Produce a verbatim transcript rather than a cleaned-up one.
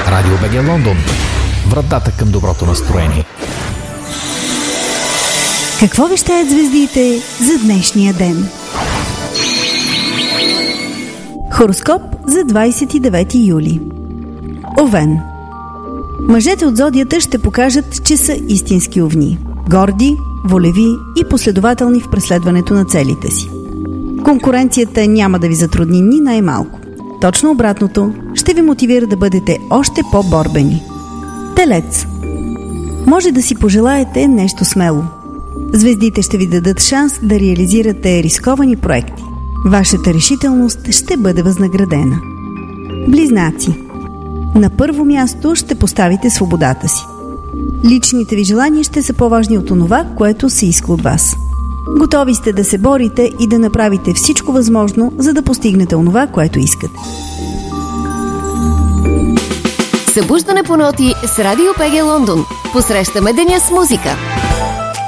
Радио БГ Лондон. Вратата към доброто настроение. Какво вещаят звездите за днешния ден? Хороскоп за двадесет и девети юли. Овен. Мъжете от зодията ще покажат, че са истински овни. Горди, волеви и последователни в преследването на целите си. Конкуренцията няма да ви затрудни ни най-малко. Точно обратното, ще ви мотивира да бъдете още по-борбени. Телец. Може да си пожелаете нещо смело. Звездите ще ви дадат шанс да реализирате рисковани проекти. Вашата решителност ще бъде възнаградена. Близнаци. На първо място ще поставите свободата си. Личните ви желания ще са по-важни от онова, което се иска от вас. Готови сте да се борите и да направите всичко възможно, за да постигнете онова, което искате. Събуждане по ноти с Радио БГ Лондон. Посрещаме деня с музика.